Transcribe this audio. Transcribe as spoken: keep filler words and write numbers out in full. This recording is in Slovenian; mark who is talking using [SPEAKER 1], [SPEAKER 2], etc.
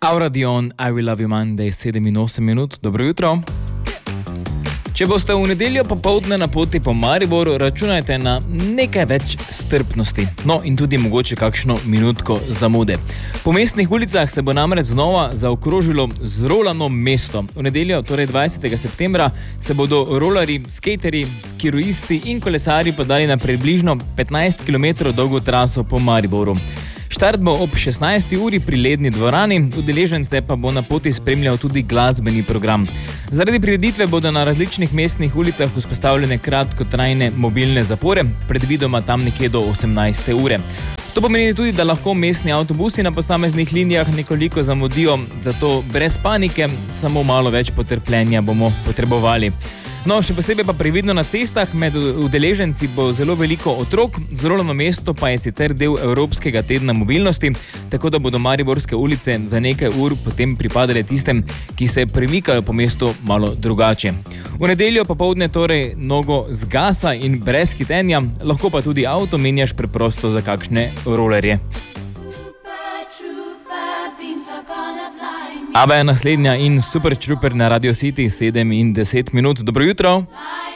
[SPEAKER 1] Aura Dion, I Will Love You Monday, sedem in osem minut. Dobro jutro. Če boste v nedeljo popoldne na poti po Mariboru, računajte na nekaj več strpnosti. No, in tudi mogoče kakšno minutko zamude. Po mestnih ulicah se bo namreč znova zaokrožilo zrolano mesto. V nedeljo, torej dvajsetega septembra, se bodo rolarji, skaterji, skiroisti in kolesarji podali na približno petnajst kilometrov dolgo traso po Mariboru. Štart bo ob šestnajsti uri pri Ledni dvorani, udeležence pa bo na poti spremljal tudi glasbeni program. Zaradi prireditve bodo na različnih mestnih ulicah vzpostavljene kratkotrajne mobilne zapore, predvidoma tam nekje do osemnajste ure. To pomeni tudi, da lahko mestni avtobusi na posameznih linijah nekoliko zamudijo, zato brez panike, samo malo več potrpljenja bomo potrebovali. No, še posebej pa previdno na cestah, med udeleženci bo zelo veliko otrok, zrolano mesto pa je sicer del Evropskega tedna mobilnosti, tako da bodo mariborske ulice za nekaj ur potem pripadale tistem, ki se premikajo po mestu malo drugače. V nedeljo popoldne torej nogo zgasa in brez hitenja, lahko pa tudi avto menjaš preprosto za kakšne rolerje. Aba je naslednja in Super Trooper na Radio City, sedem in deset minut. Dobro jutro.